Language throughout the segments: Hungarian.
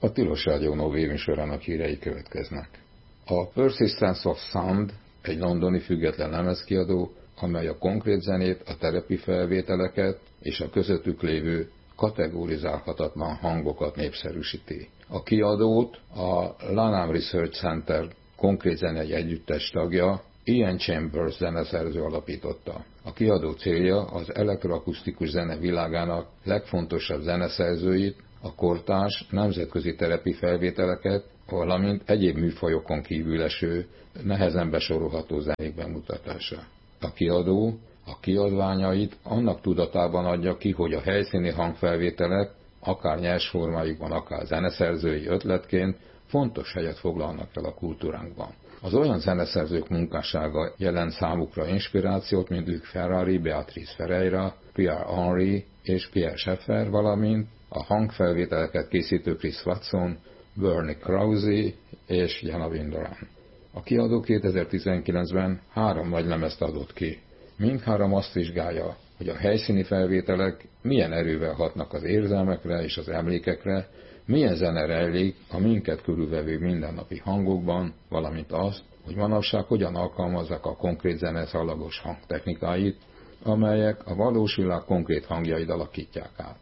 A Tilos Rádió Nové műsorának hírei következnek. A Persistence of Sound egy londoni független lemezkiadó, amely a konkrét zenét, a terepi felvételeket és a közöttük lévő kategorizálhatatlan hangokat népszerűsíti. A kiadót a Lanham Research Center konkrét zenei együttes tagja, Ian Chambers zeneszerző alapította. A kiadó célja az elektroakusztikus zene világának legfontosabb zeneszerzőit, a kortárs nemzetközi terepi felvételeket, valamint egyéb műfajokon kívül eső, nehezen besorolható zenék bemutatása. A kiadó a kiadványait annak tudatában adja ki, hogy a helyszíni hangfelvételek, akár nyers formájukban, akár zeneszerzői ötletként fontos helyet foglalnak el a kultúránkban. Az olyan zeneszerzők munkássága jelent számukra inspirációt, mint Luc Ferrari, Beatrice Ferreira, Pierre Henry és Pierre Schaeffer, valamint a hangfelvételeket készítő Chris Watson, Bernie Krause és Jana Windoran. A kiadó 2019-ben 3 nagy lemezt adott ki. Mindhárom azt vizsgálja, hogy a helyszíni felvételek milyen erővel hatnak az érzelmekre és az emlékekre, milyen zene rejlik a minket körülvevő mindennapi hangokban, valamint azt, hogy manapság hogyan alkalmazzák a konkrét zene szallagos hangtechnikáit, amelyek a valós világ konkrét hangjait alakítják át.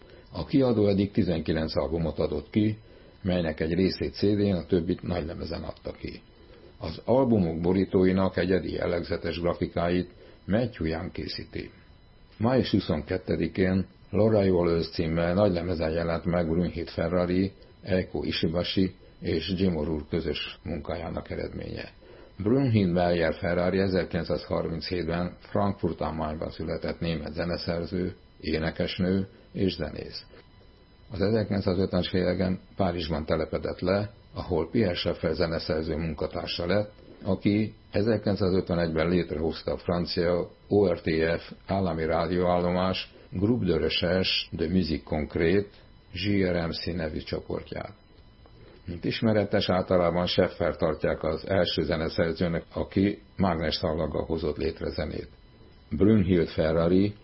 A kiadó eddig 19 albumot adott ki, melynek egy részét CD-n, a többit nagylemezen adta ki. Az albumok borítóinak egyedi jellegzetes grafikáit Matthew Young készíti. Május 22-én Laura Wallace címmel nagylemezen jelent meg Brunhilde Ferrari, Eiko Ishibashi és Jim O'Rourke közös munkájának eredménye. Brunhilde Meyer Ferrari 1937-ben Frankfurt am Mainban született német zeneszerző, énekesnő és zenész. Az 1950-es években Párizsban telepedett le, ahol Pierre Schaeffer zeneszerző munkatársa lett, aki 1951-ben létrehozta a francia ORTF állami rádióállomás Groupe de Recherche de Musique Concrète, GRMC nevű csoportját. Mint ismeretes, általában Schaeffer tartják az első zeneszerzőnek, aki mágnessallaggal hozott létre zenét. Brunhilde Ferrari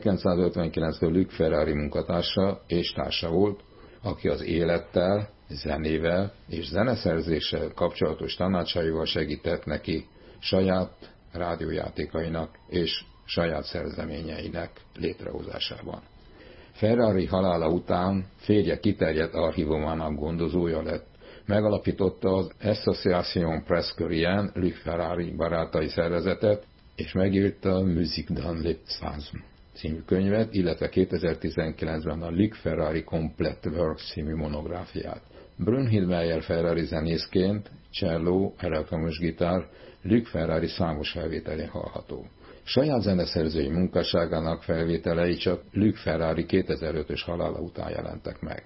1959-től Luc Ferrari munkatársa és társa volt, aki az élettel, zenével és zeneszerzéssel kapcsolatos tanácsaival segített neki saját rádiójátékainak és saját szerzeményeinek létrehozásában. Ferrari halála után férje kiterjedt archívumának gondozója lett, megalapította az Association Presque Luc Ferrari barátai szervezetet, és megírta a Musique dans le Spasme című könyvet, illetve 2019-ben a Luc Ferrari Complete Works című monográfiát. Brunhilde Meyer Ferrari zenészként, cselló, elektromos gitár, Luc Ferrari számos felvételén hallható. Saját zeneszerzői munkásságának felvételei csak Luc Ferrari 2005-ös halála után jelentek meg.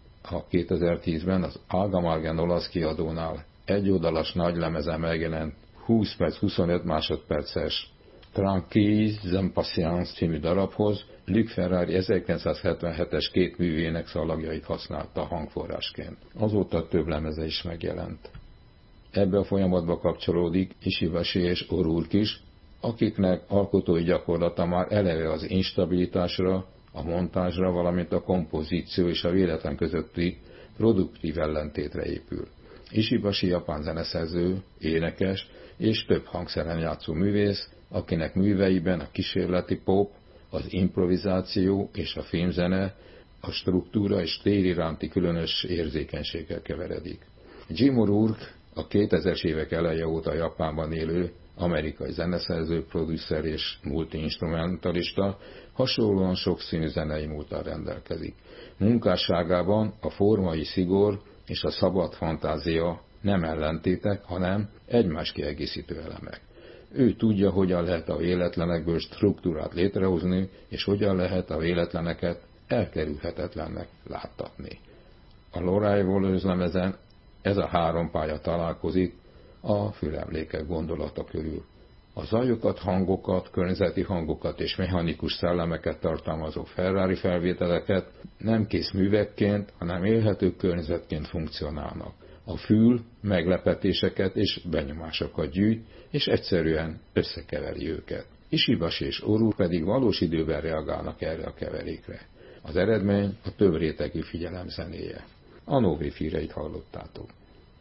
A 2010-ben az Algamargen olasz kiadónál egyoldalas nagylemezen megjelent 20 perc 25 másodperces Tranquille Impatience című darabhoz Luc Ferrari 1977-es 2 művének szalagjait használta hangforrásként. Azóta több lemeze is megjelent. Ebbe a folyamatba kapcsolódik Ishibashi és O'Rourke is, akiknek alkotói gyakorlata már eleve az instabilitásra, a montázsra, valamint a kompozíció és a véletlen közötti produktív ellentétre épül. Ishibashi japán zeneszerző, énekes és több hangszeren játszó művész, akinek műveiben a kísérleti pop, az improvizáció és a filmzene, a struktúra és tér iránti különös érzékenységgel keveredik. Jim O'Rourke, a 2000-es évek eleje óta Japánban élő amerikai zeneszerző, producer és multiinstrumentalista, hasonlóan sokszínű zenei múlttal rendelkezik. Munkásságában a formai szigor és a szabad fantázia nem ellentétek, hanem egymás kiegészítő elemek. Ő tudja, hogyan lehet a véletlenekből struktúrát létrehozni, és hogyan lehet a véletleneket elkerülhetetlennek láttatni. A Laura Wallace lemezen ez a 3 pálya találkozik a fülemlékek gondolata körül. A zajokat, hangokat, környezeti hangokat és mechanikus szellemeket tartalmazó Ferrari felvételeket nem kész művekként, hanem élhető környezetként funkcionálnak. A fül meglepetéseket és benyomásokat gyűjt, és egyszerűen összekeveri őket. Ishibashi és O'Rourke pedig valós időben reagálnak erre a keverékre. Az eredmény a több rétegű figyelem zenéje. a Nové híreit hallottátok.